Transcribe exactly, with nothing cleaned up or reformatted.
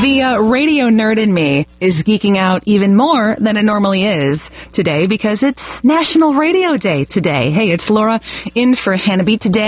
The uh, radio nerd in me is geeking out even more than it normally is today because it's National Radio Day today. Hey, it's Laura in for Hannah B today.